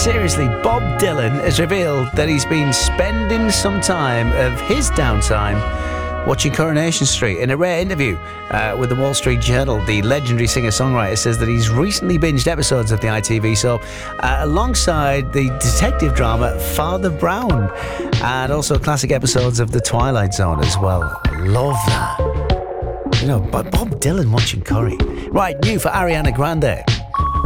seriously, Bob Dylan has revealed that he's been spending some time of his downtime watching Coronation Street. In a rare interview with the Wall Street Journal, the legendary singer-songwriter says that he's recently binged episodes of the ITV soap alongside the detective drama Father Brown, and also classic episodes of The Twilight Zone as well. Love that. You know, Bob Dylan watching Curry. Right, new for Ariana Grande.